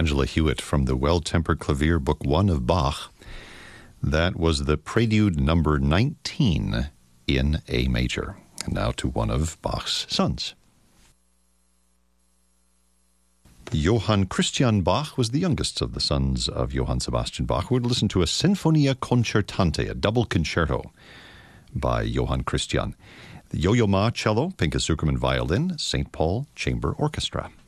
Angela Hewitt from the Well-Tempered Clavier, Book 1 of Bach. That was the Prelude number 19 in A major. And now to one of Bach's sons. Johann Christian Bach was the youngest of the sons of Johann Sebastian Bach. We'll listen to a Sinfonia Concertante, a double concerto by Johann Christian. The Yo-Yo Ma cello, Pinchas Zukerman violin, St. Paul Chamber Orchestra.